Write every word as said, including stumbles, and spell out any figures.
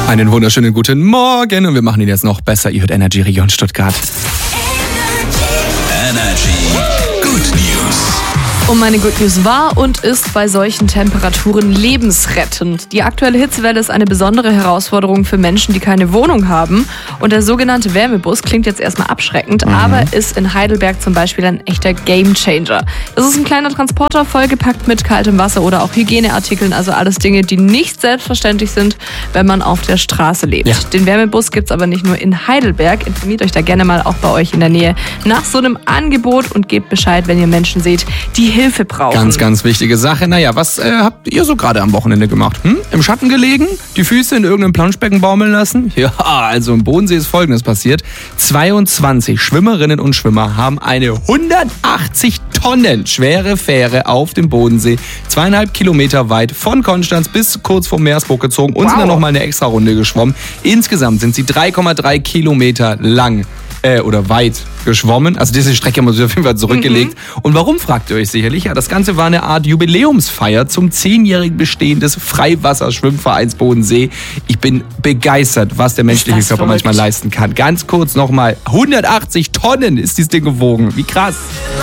Einen wunderschönen guten Morgen und wir machen ihn jetzt noch besser. Ihr hört Energy Region Stuttgart. Energy Good News. Und meine Good News war und ist bei solchen Temperaturen lebensrettend. Die aktuelle Hitzewelle ist eine besondere Herausforderung für Menschen, die keine Wohnung haben. Und der sogenannte Wärmebus klingt jetzt erstmal abschreckend, mhm. aber ist in Heidelberg zum Beispiel ein echter Gamechanger. Das ist ein kleiner Transporter, vollgepackt mit kaltem Wasser oder auch Hygieneartikeln, also alles Dinge, die nicht selbstverständlich sind, wenn man auf der Straße lebt. Ja. Den Wärmebus gibt's aber nicht nur in Heidelberg. Informiert euch da gerne mal auch bei euch in der Nähe nach so einem Angebot und gebt Bescheid, wenn ihr Menschen seht, die Hilfe brauchen. Ganz, ganz wichtige Sache. Naja, was äh, habt ihr so gerade am Wochenende gemacht? Hm? Im Schatten gelegen? Die Füße in irgendeinem Planschbecken baumeln lassen? Ja, also im Bodensee ist Folgendes passiert. zweiundzwanzig Schwimmerinnen und Schwimmer haben eine hundertachtzig Tonnen schwere Fähre auf dem Bodensee, zweieinhalb Kilometer weit, von Konstanz bis kurz vor Meersburg gezogen und wow. sind dann nochmal eine extra Runde geschwommen. Insgesamt sind sie drei Komma drei Kilometer lang äh, oder weit geschwommen. Also diese Strecke haben wir sich auf jeden Fall zurückgelegt. Mhm. Und warum, fragt ihr euch sicherlich? Ja, das Ganze war eine Art Jubiläumsfeier zum zehnjährigen Bestehen des Freiwasserschwimmvereins Bodensee. Ich bin begeistert, was der menschliche Körper verrückt? manchmal leisten kann. Ganz kurz nochmal, hundertachtzig Tonnen ist dieses Ding gewogen. Wie krass.